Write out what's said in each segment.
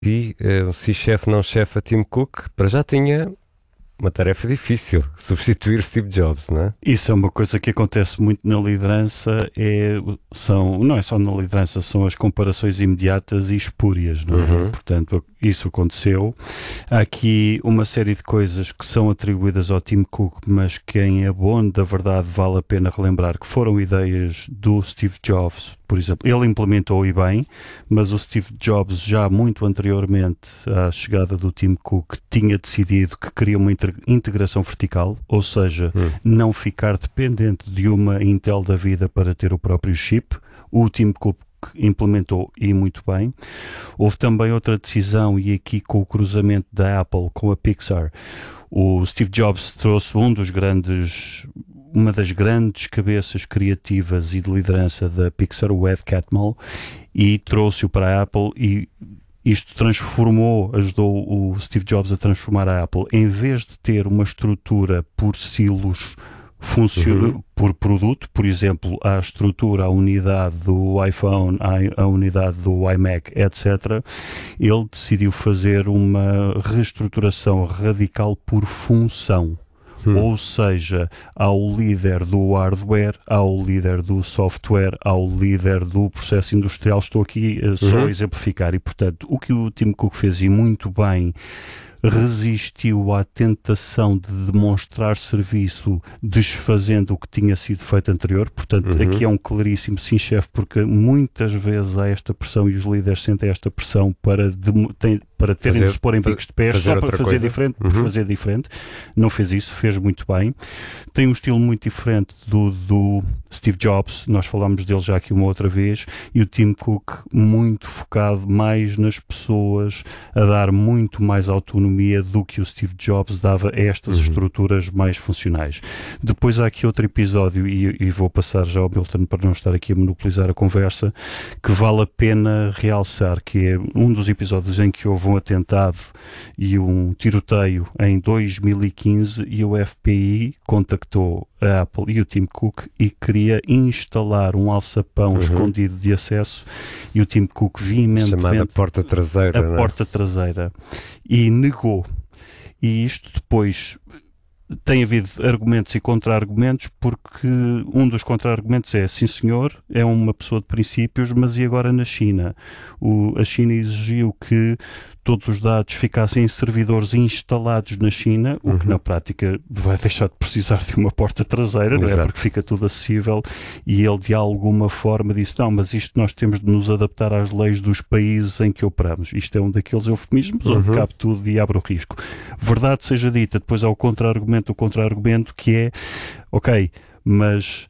E o C-chefe não chefe a Tim Cook, para já tinha uma tarefa difícil, substituir Steve Jobs, não é? Isso é uma coisa que acontece muito na liderança, não é só na liderança, são as comparações imediatas e espúrias, não é? Portanto, isso aconteceu. Há aqui uma série de coisas que são atribuídas ao Tim Cook, mas que em abono da verdade vale a pena relembrar que foram ideias do Steve Jobs. Por exemplo, ele implementou e bem, mas o Steve Jobs já muito anteriormente à chegada do Tim Cook tinha decidido que queria uma integração vertical, ou seja, não ficar dependente de uma Intel da vida para ter o próprio chip. O Tim Cook implementou e muito bem. Houve também outra decisão, e aqui com o cruzamento da Apple com a Pixar, o Steve Jobs trouxe uma das grandes cabeças criativas e de liderança da Pixar, o Ed Catmull, e trouxe-o para a Apple, e isto ajudou o Steve Jobs a transformar a Apple, em vez de ter uma estrutura por silos por produto, por exemplo, a estrutura, a unidade do iPhone, a unidade do iMac, etc., ele decidiu fazer uma reestruturação radical por função. Ou seja, há o líder do hardware, há o líder do software, há o líder do processo industrial. Estou aqui só a exemplificar. E, portanto, o que o Tim Cook fez, e muito bem, resistiu à tentação de demonstrar serviço desfazendo o que tinha sido feito anterior. Portanto, aqui é um claríssimo sim, chefe, porque muitas vezes há esta pressão e os líderes sentem esta pressão para terem de se pôr em bicos de pés só para fazer diferente, por fazer diferente. Não fez isso, fez muito bem. Tem um estilo muito diferente do Steve Jobs, nós falámos dele já aqui uma outra vez, e o Tim Cook muito focado mais nas pessoas, a dar muito mais autonomia do que o Steve Jobs dava a estas estruturas mais funcionais. Depois há aqui outro episódio, e vou passar já ao Milton para não estar aqui a monopolizar a conversa, que vale a pena realçar, que é um dos episódios em que houve um atentado e um tiroteio em 2015, e o FBI contactou a Apple e o Tim Cook e queria instalar um alçapão escondido de acesso, e o Tim Cook veementemente, chamada porta traseira, porta traseira, e negou. E isto depois tem havido argumentos e contra-argumentos, porque um dos contra-argumentos é, sim senhor, é uma pessoa de princípios, mas e agora na China? A China exigiu que todos os dados ficassem em servidores instalados na China, o que na prática vai deixar de precisar de uma porta traseira, não é? Porque fica tudo acessível, e ele de alguma forma disse, não, mas isto nós temos de nos adaptar às leis dos países em que operamos. Isto é um daqueles eufemismos onde cabe tudo e abre o risco. Verdade seja dita, depois há o contra-argumento que é, ok, mas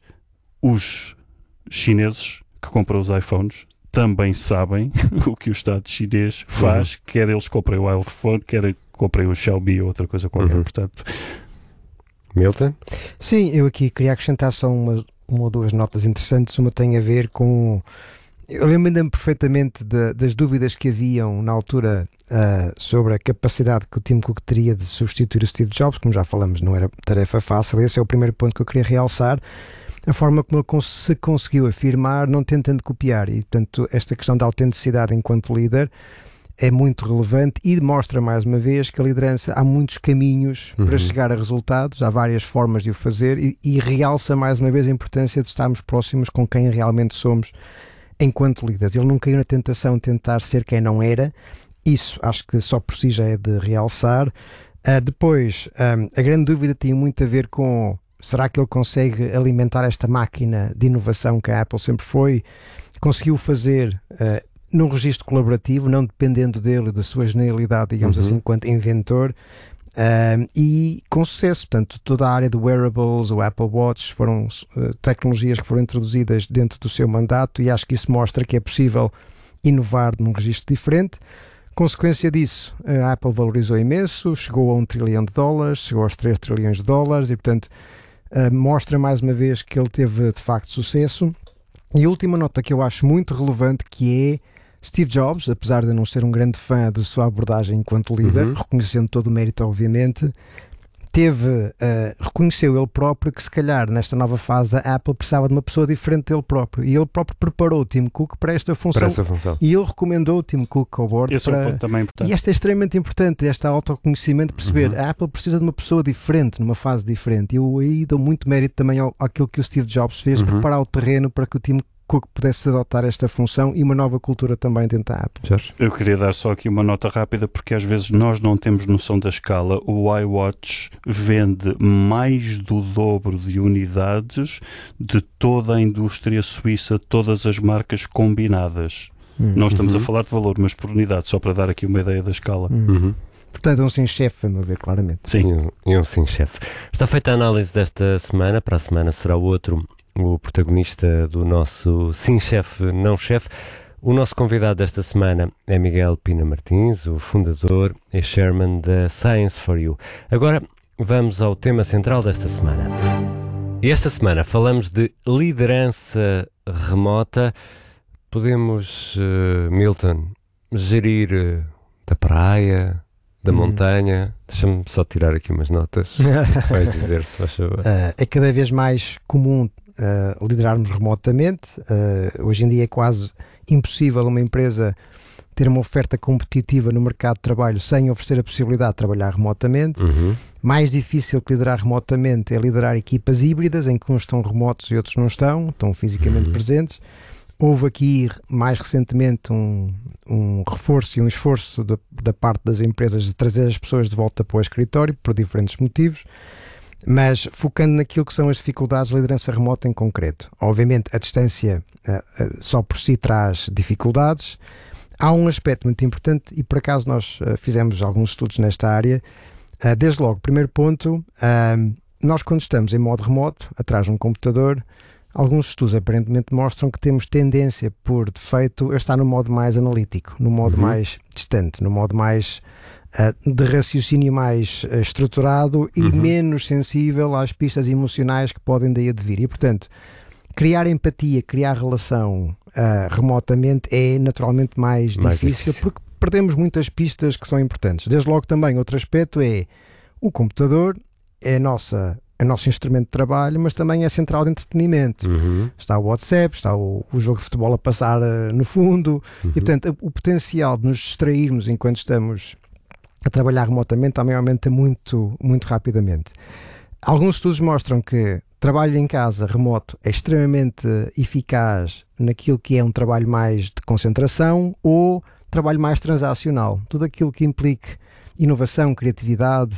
os chineses que compram os iPhones também sabem o que o Estado chinês faz, quer eles comprem o iPhone, quer comprem o Xiaomi ou outra coisa qualquer, portanto. Milton? Sim, eu aqui queria acrescentar só uma ou duas notas interessantes. Uma tem a ver com... Eu lembro-me perfeitamente das dúvidas que haviam na altura sobre a capacidade que o Tim Cook teria de substituir o Steve Jobs. Como já falamos, não era tarefa fácil. Esse é o primeiro ponto que eu queria realçar. A forma como ele se conseguiu afirmar, não tentando copiar. E, portanto, esta questão da autenticidade enquanto líder é muito relevante e mostra mais uma vez que a liderança, há muitos caminhos para chegar a resultados, há várias formas de o fazer, e realça mais uma vez a importância de estarmos próximos com quem realmente somos enquanto líderes. Ele não caiu na tentação de tentar ser quem não era. Isso acho que só por si já é de realçar. Depois, a grande dúvida tinha muito a ver com: será que ele consegue alimentar esta máquina de inovação que a Apple sempre foi? Conseguiu fazer num registro colaborativo, não dependendo dele e da sua genialidade, digamos assim, enquanto inventor, e com sucesso. Portanto, toda a área do wearables, o Apple Watch, foram tecnologias que foram introduzidas dentro do seu mandato, e acho que isso mostra que é possível inovar num registro diferente. Consequência disso, a Apple valorizou imenso, chegou a $1 trilhão, chegou aos $3 trilhões, e portanto mostra mais uma vez que ele teve de facto sucesso. E a última nota que eu acho muito relevante, que é Steve Jobs, apesar de não ser um grande fã da sua abordagem enquanto líder, reconhecendo todo o mérito obviamente, reconheceu ele próprio que se calhar nesta nova fase da Apple precisava de uma pessoa diferente dele próprio, e ele próprio preparou o Tim Cook para esta função, e ele recomendou o Tim Cook ao board. Esse é um ponto também importante. E esta é extremamente importante, este autoconhecimento, perceber a Apple precisa de uma pessoa diferente, numa fase diferente, e eu aí dou muito mérito também àquilo que o Steve Jobs fez, preparar o terreno para que o Tim Cook pudesse adotar esta função e uma nova cultura também dentro da Apple. Eu queria dar só aqui uma nota rápida, porque às vezes nós não temos noção da escala. O iWatch vende mais do dobro de unidades de toda a indústria suíça, todas as marcas combinadas. Não estamos a falar de valor, mas por unidade, só para dar aqui uma ideia da escala. Portanto, um sim-chefe, a meu ver, claramente. Sim, um sim-chefe. Está feita a análise desta semana, para a semana será o protagonista do nosso sim-chefe, não-chefe. O nosso convidado desta semana é Miguel Pina Martins, o fundador e chairman da Science for You. Agora vamos ao tema central desta semana. E esta semana falamos de liderança remota. Podemos, Milton, gerir da praia, da montanha? Deixa-me só tirar aqui umas notas. Vais dizer, se faz favor. É cada vez mais comum liderarmos remotamente. Hoje em dia é quase impossível uma empresa ter uma oferta competitiva no mercado de trabalho sem oferecer a possibilidade de trabalhar remotamente. Mais difícil que liderar remotamente é liderar equipas híbridas em que uns estão remotos e outros não estão fisicamente presentes. Houve aqui mais recentemente um reforço e um esforço da parte das empresas de trazer as pessoas de volta para o escritório por diferentes motivos. Mas focando naquilo que são as dificuldades de liderança remota em concreto. Obviamente a distância só por si traz dificuldades. Há um aspecto muito importante e por acaso nós fizemos alguns estudos nesta área. Desde logo, primeiro ponto, nós quando estamos em modo remoto, atrás de um computador, alguns estudos aparentemente mostram que temos tendência por defeito a estar no modo mais analítico, no modo mais distante, no modo mais de raciocínio mais estruturado e menos sensível às pistas emocionais que podem daí advir. E, portanto, criar empatia, criar relação remotamente é naturalmente mais difícil porque perdemos muitas pistas que são importantes. Desde logo também outro aspecto é o computador, é nosso instrumento de trabalho, mas também é central de entretenimento. Está o WhatsApp, está o jogo de futebol a passar no fundo e, portanto, o potencial de nos distrairmos enquanto estamos a trabalhar remotamente também aumenta muito, muito rapidamente. Alguns estudos mostram que trabalho em casa remoto é extremamente eficaz naquilo que é um trabalho mais de concentração ou trabalho mais transacional. Tudo aquilo que implique inovação, criatividade,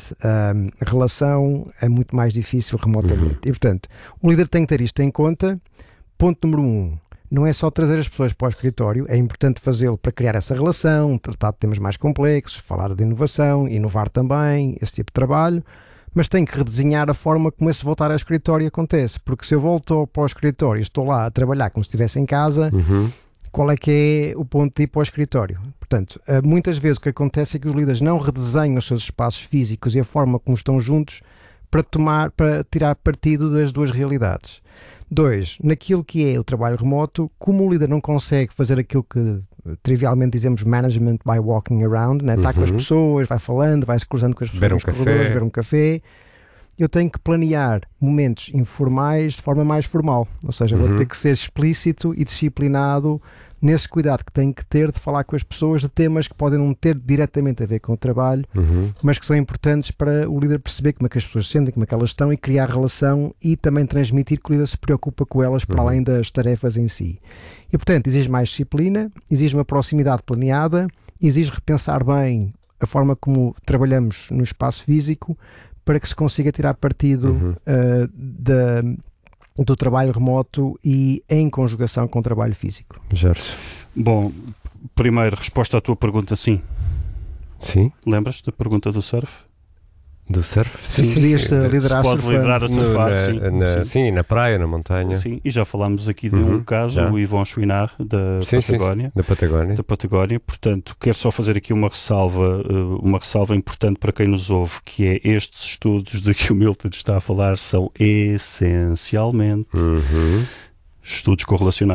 relação é muito mais difícil remotamente. E, portanto, o líder tem que ter isto em conta. Ponto número 1. Não é só trazer as pessoas para o escritório, é importante fazê-lo para criar essa relação, tratar de temas mais complexos, falar de inovação, inovar também, esse tipo de trabalho, mas tem que redesenhar a forma como esse voltar ao escritório acontece, porque se eu volto para o escritório e estou lá a trabalhar como se estivesse em casa, qual é que é o ponto de ir para o escritório? Portanto, muitas vezes o que acontece é que os líderes não redesenham os seus espaços físicos e a forma como estão juntos para tirar partido das duas realidades. 2, naquilo que é o trabalho remoto, como o líder não consegue fazer aquilo que trivialmente dizemos management by walking around, né? Está com as pessoas, vai falando, vai se cruzando com as pessoas nos corredores, beber um café, eu tenho que planear momentos informais de forma mais formal, ou seja, vou ter que ser explícito e disciplinado nesse cuidado que tenho que ter de falar com as pessoas de temas que podem não ter diretamente a ver com o trabalho, mas que são importantes para o líder perceber como é que as pessoas se sentem, como é que elas estão e criar relação e também transmitir que o líder se preocupa com elas para além das tarefas em si. E, portanto, exige mais disciplina, exige uma proximidade planeada, exige repensar bem a forma como trabalhamos no espaço físico para que se consiga tirar partido do trabalho remoto e em conjugação com o trabalho físico. Jorge. Bom, primeiro, resposta à tua pergunta, sim. Sim? Lembras da pergunta do surf? Do surf? Sim. Liderar pode surfando. liderar a surfar, sim, na praia, na montanha. Sim, e já falámos aqui de um caso, o Yvon Chouinard, da Patagónia. Da Patagónia. Portanto, quero só fazer aqui uma ressalva importante para quem nos ouve, que é estes estudos de que o Milton está a falar são essencialmente estudos correlacionais.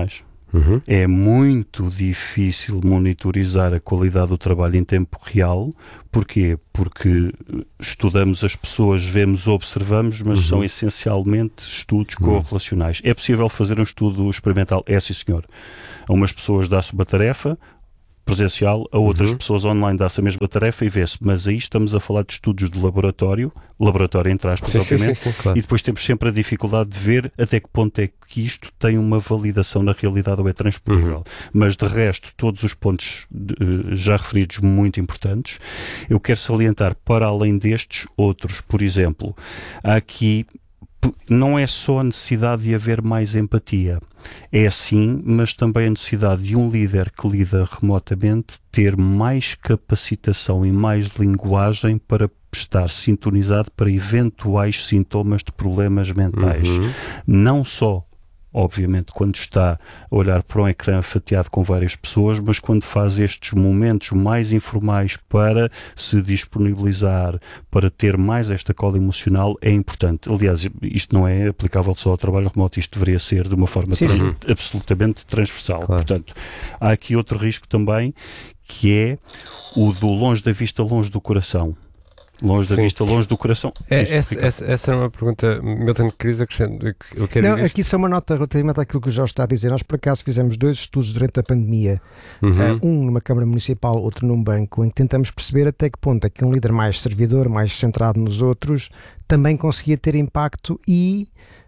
É muito difícil monitorizar a qualidade do trabalho em tempo real. Porquê? Porque estudamos as pessoas, vemos, observamos, mas são essencialmente estudos correlacionais. É possível fazer um estudo experimental? É, sim, senhor. A umas pessoas dá-se uma tarefa presencial, a outras pessoas online dá-se a mesma tarefa e vê-se, mas aí estamos a falar de estudos de laboratório entre aspas, obviamente, sim, claro. E depois temos sempre a dificuldade de ver até que ponto é que isto tem uma validação na realidade ou é transponível. Mas de resto, todos os pontos já referidos muito importantes. Eu quero salientar, para além destes, outros, por exemplo, há aqui não é só a necessidade de haver mais empatia, é sim, mas também a necessidade de um líder que lida remotamente ter mais capacitação e mais linguagem para estar sintonizado para eventuais sintomas de problemas mentais. Não só, obviamente, quando está a olhar para um ecrã fatiado com várias pessoas, mas quando faz estes momentos mais informais para se disponibilizar, para ter mais esta cola emocional, é importante. Aliás, isto não é aplicável só ao trabalho remoto, isto deveria ser de uma forma absolutamente transversal. Claro. Portanto, há aqui outro risco também, que é o do longe da vista, longe do coração. Longe da vista, longe do coração. Essa é uma pergunta, Milton, querias acrescentar? Não, aqui só uma nota relativamente àquilo que o Jorge está a dizer. Nós, por acaso, fizemos 2 estudos durante a pandemia, um numa Câmara Municipal, outro num banco, em que tentamos perceber até que ponto é que um líder mais servidor, mais centrado nos outros, também conseguia ter impacto e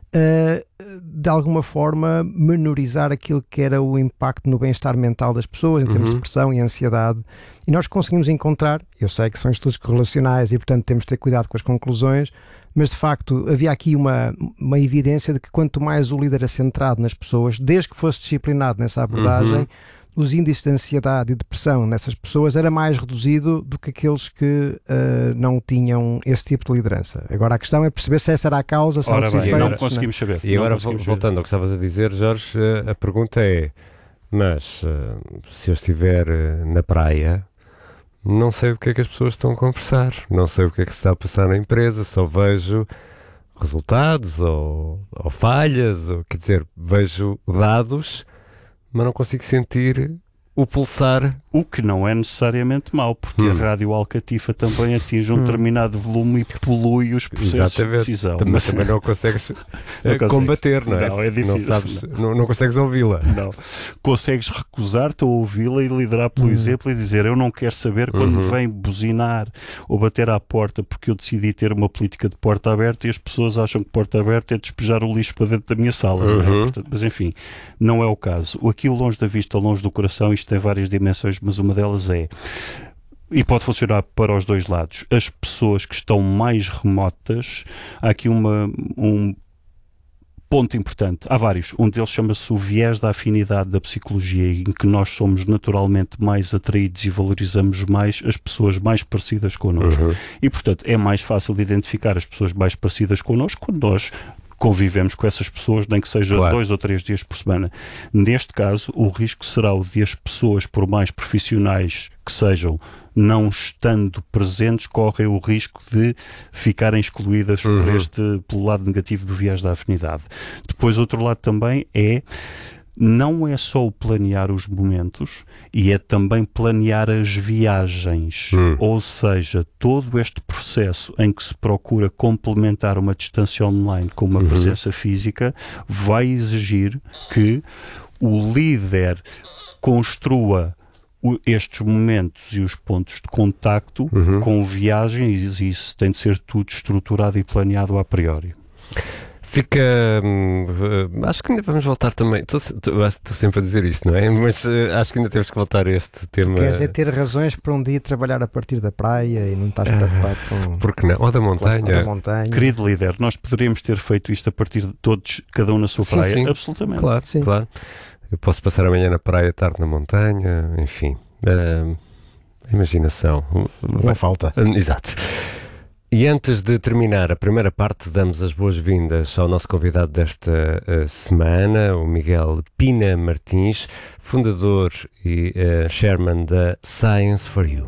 de alguma forma menorizar aquilo que era o impacto no bem-estar mental das pessoas em termos de depressão e ansiedade, e nós conseguimos encontrar, eu sei que são estudos correlacionais e portanto temos de ter cuidado com as conclusões, mas de facto havia aqui uma evidência de que quanto mais o líder é centrado nas pessoas, desde que fosse disciplinado nessa abordagem, os índices de ansiedade e depressão nessas pessoas era mais reduzido do que aqueles que não tinham esse tipo de liderança. Agora a questão é perceber se essa era a causa, se não conseguimos saber. E agora, voltando ao que estavas a dizer, Jorge, a pergunta é, mas se eu estiver na praia, não sei o que é que as pessoas estão a conversar, não sei o que é que se está a passar na empresa, só vejo resultados ou falhas, ou, quer dizer, vejo dados, mas não consigo sentir o pulsar. O que não é necessariamente mau, porque a rádio alcatifa também atinge um determinado volume e polui os processos de decisão. Mas também não consegues combater, não é? Não, é difícil. Não sabes, não consegues ouvi-la. Não. Consegues recusar-te a ouvi-la e liderar pelo exemplo e dizer, eu não quero saber quando me vem buzinar ou bater à porta porque eu decidi ter uma política de porta aberta e as pessoas acham que porta aberta é despejar o lixo para dentro da minha sala. Não é? Portanto, mas enfim, não é o caso. Aqui o longe da vista, longe do coração, isto tem várias dimensões, mas uma delas é, e pode funcionar para os dois lados, as pessoas que estão mais remotas, há aqui um ponto importante, há vários, um deles chama-se o viés da afinidade da psicologia, em que nós somos naturalmente mais atraídos e valorizamos mais as pessoas mais parecidas connosco. E portanto é mais fácil de identificar as pessoas mais parecidas connosco quando nós convivemos com essas pessoas, nem que seja 2 ou 3 dias por semana. Neste caso, o risco será o de as pessoas, por mais profissionais que sejam, não estando presentes, correm o risco de ficarem excluídas pelo lado negativo do viés da afinidade. Depois, outro lado também não é só o planear os momentos, e é também planear as viagens. Ou seja, todo este processo em que se procura complementar uma distância online com uma presença física vai exigir que o líder construa estes momentos e os pontos de contacto com viagens, e isso tem de ser tudo estruturado e planeado a priori. Fica. Acho que ainda vamos voltar também. Estou sempre a dizer isto, não é? Mas acho que ainda temos que voltar a este tema. Queres é ter razões para um dia trabalhar a partir da praia e não estás preocupado com. Porque não? Ou da montanha. Ou da montanha. Querido líder, nós poderíamos ter feito isto a partir de todos, cada um na sua praia. Sim. Absolutamente. Claro, sim. Claro. Eu posso passar amanhã na praia, tarde na montanha, enfim. Imaginação. Não falta. Exato. E antes de terminar a primeira parte, damos as boas-vindas ao nosso convidado desta semana, o Miguel Pina Martins, fundador e chairman da Science for You.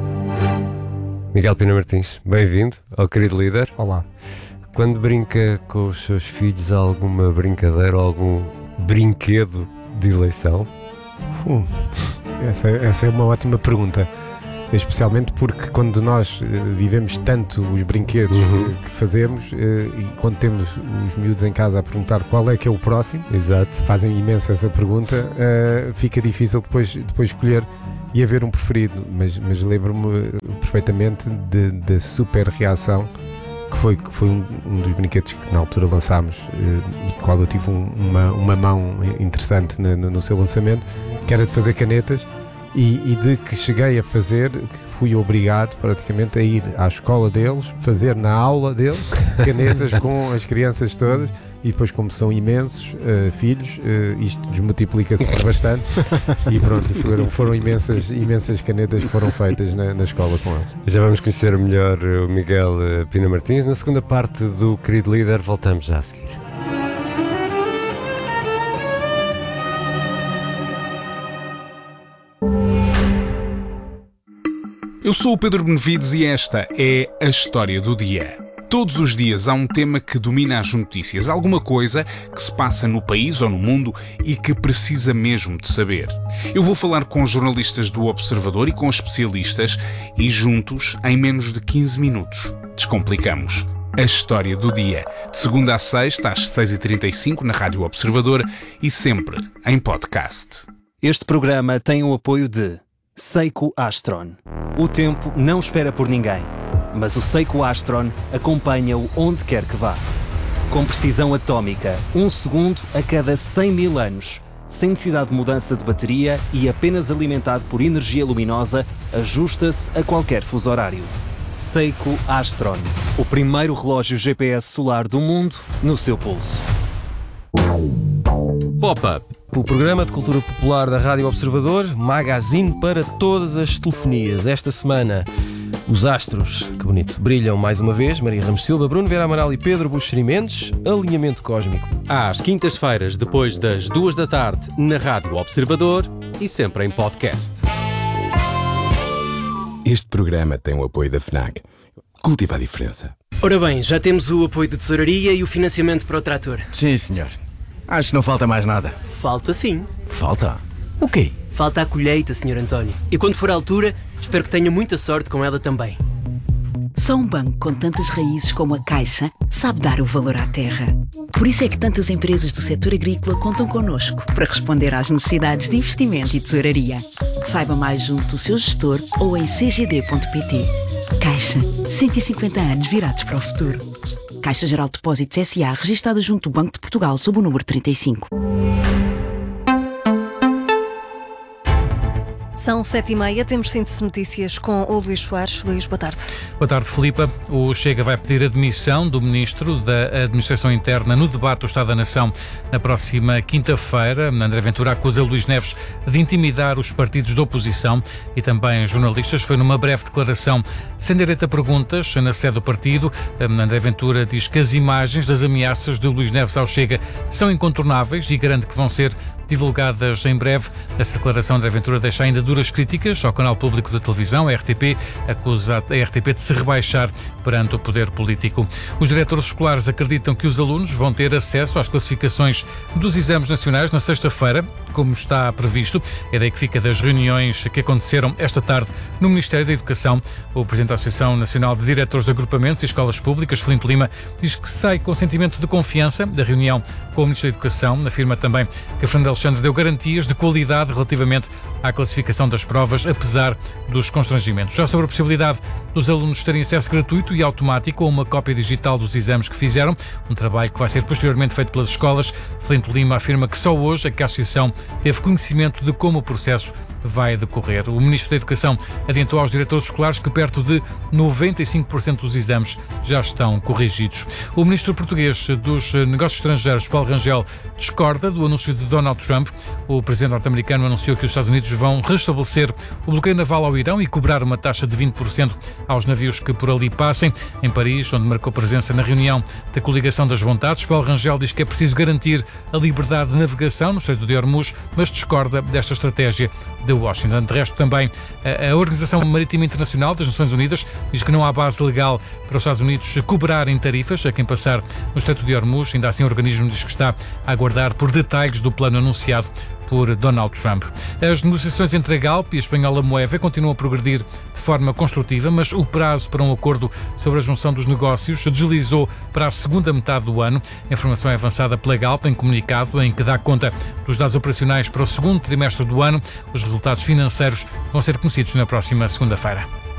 Miguel Pina Martins, bem-vindo ao Querido Líder. Olá. Quando brinca com os seus filhos, há alguma brincadeira ou algum brinquedo de eleição? Essa é uma ótima pergunta. Especialmente porque quando nós vivemos tanto os brinquedos que fazemos e quando temos os miúdos em casa a perguntar qual é que é o próximo, Exato. fazem imensa essa pergunta, fica difícil depois escolher e haver um preferido, mas lembro-me perfeitamente da super reação que foi um dos brinquedos que na altura lançámos e qual eu tive uma mão interessante no seu lançamento, que era de fazer canetas. E de que cheguei a fazer, que fui obrigado praticamente a ir à escola deles, fazer na aula deles canetas com as crianças todas, e depois, como são imensos filhos, isto desmultiplica-se por bastante e pronto, foram imensas canetas que foram feitas na escola com eles. Já vamos conhecer melhor o Miguel Pina Martins. Na segunda parte do Querido Líder, voltamos já a seguir. Eu sou o Pedro Benevides e esta é a História do Dia. Todos os dias há um tema que domina as notícias, alguma coisa que se passa no país ou no mundo e que precisa mesmo de saber. Eu vou falar com jornalistas do Observador e com especialistas e juntos, em menos de 15 minutos, descomplicamos a História do Dia. De segunda a sexta, às 6h35 na Rádio Observador e sempre em podcast. Este programa tem o apoio de Seiko Astron. O tempo não espera por ninguém, mas o Seiko Astron acompanha-o onde quer que vá. Com precisão atómica, 1 segundo a cada 100 mil anos, sem necessidade de mudança de bateria e apenas alimentado por energia luminosa, ajusta-se a qualquer fuso horário. Seiko Astron, o primeiro relógio GPS solar do mundo no seu pulso. Pop-Up, o programa de cultura popular da Rádio Observador, magazine para todas as telefonias. Esta semana, os astros, que bonito, brilham mais uma vez. Maria Ramos Silva, Bruno Vieira Amaral e Pedro Buxeri Mendes. Alinhamento cósmico. Às quintas-feiras, depois das 2 da tarde, na Rádio Observador e sempre em podcast. Este programa tem o apoio da FNAC. Cultiva a diferença. Ora bem, já temos o apoio de tesouraria e o financiamento para o trator. Sim, senhor. Acho que não falta mais nada. Falta sim. Falta? O quê? Falta a colheita, Sr. António. E quando for a altura, espero que tenha muita sorte com ela também. Só um banco com tantas raízes como a Caixa sabe dar o valor à terra. Por isso é que tantas empresas do setor agrícola contam connosco para responder às necessidades de investimento e tesouraria. Saiba mais junto do seu gestor ou em cgd.pt. Caixa, 150 anos virados para o futuro. Caixa Geral de Depósitos S.A. registada junto do Banco de Portugal sob o número 35. São 7h30, temos síntese de notícias com o Luís Soares. Luís, boa tarde. Boa tarde, Filipa. O Chega vai pedir a demissão do Ministro da Administração Interna no debate do Estado da Nação na próxima quinta-feira. André Ventura acusa Luís Neves de intimidar os partidos da oposição e também jornalistas. Foi numa breve declaração sem direito a perguntas na sede do partido. André Ventura diz que as imagens das ameaças de Luís Neves ao Chega são incontornáveis e garante que vão ser divulgadas em breve. Essa declaração de André Ventura deixa ainda duras críticas ao canal público de televisão, a RTP, acusa a RTP de se rebaixar perante o poder político. Os diretores escolares acreditam que os alunos vão ter acesso às classificações dos exames nacionais na sexta-feira, como está previsto. É daí que fica das reuniões que aconteceram esta tarde no Ministério da Educação. O presidente da Associação Nacional de Diretores de Agrupamentos e Escolas Públicas, Filipe Lima, diz que sai com sentimento de confiança da reunião com o Ministro da Educação. Afirma também que Fernando Alexandre deu garantias de qualidade relativamente à classificação das provas, apesar dos constrangimentos. Já sobre a possibilidade dos alunos terem acesso gratuito e automático a uma cópia digital dos exames que fizeram, um trabalho que vai ser posteriormente feito pelas escolas, Filipe Lima afirma que só hoje é que a Associação teve conhecimento de como o processo vai decorrer. O Ministro da Educação adiantou aos diretores escolares que perto de 95% dos exames já estão corrigidos. O Ministro português dos Negócios Estrangeiros, Paulo Rangel, discorda do anúncio de Donald Trump. O presidente norte-americano anunciou que os Estados Unidos vão restabelecer o bloqueio naval ao Irão e cobrar uma taxa de 20% aos navios que por ali passem. Em Paris, onde marcou presença na reunião da Coligação das Vontades, Paulo Rangel diz que é preciso garantir a liberdade de navegação no Estreito de Hormuz, mas discorda desta estratégia de Washington. De resto, também a Organização Marítima Internacional das Nações Unidas diz que não há base legal para os Estados Unidos cobrarem tarifas a quem passar no Estreito de Hormuz. Ainda assim, o organismo diz que está a aguardar por detalhes do plano anunciado anunciado por Donald Trump. As negociações entre a Galp e a espanhola Moeve continuam a progredir de forma construtiva, mas o prazo para um acordo sobre a junção dos negócios deslizou para a segunda metade do ano. A informação é avançada pela Galp em comunicado em que dá conta dos dados operacionais para o segundo trimestre do ano. Os resultados financeiros vão ser conhecidos na próxima segunda-feira.